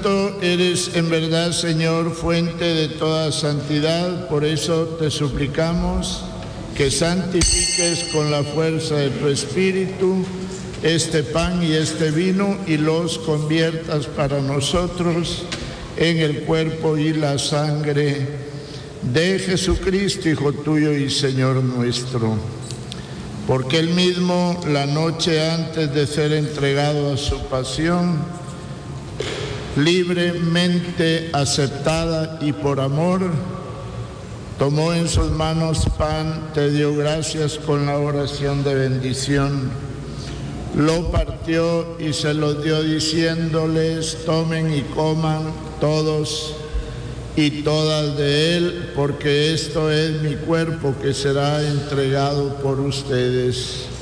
Santo eres en verdad, Señor, fuente de toda santidad. Por eso te suplicamos que santifiques con la fuerza de tu Espíritu este pan y este vino y los conviertas para nosotros en el cuerpo y la sangre de Jesucristo, Hijo tuyo y Señor nuestro. Porque él mismo, la noche antes de ser entregado a su pasión, libremente aceptada y por amor, tomó en sus manos pan, te dio gracias con la oración de bendición, lo partió y se lo dio diciéndoles: tomen y coman todos y todas de él, porque esto es mi cuerpo que será entregado por ustedes.